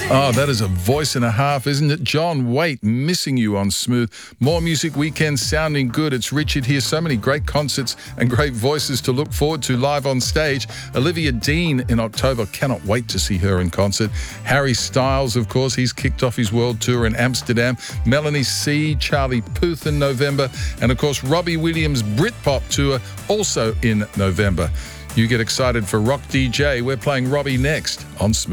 Oh, that is a voice and a half, isn't it? John Waite, missing you on Smooth. More Music Weekend sounding good. It's Richard here. So many great concerts and great voices to look forward to live on stage. Olivia Dean in October. Cannot wait to see her in concert. Harry Styles, of course, he's kicked off his world tour in Amsterdam. Melanie C, Charlie Puth in November. And, of course, Robbie Williams' Britpop tour also in November. You get excited for Rock DJ. We're playing Robbie next on Smooth.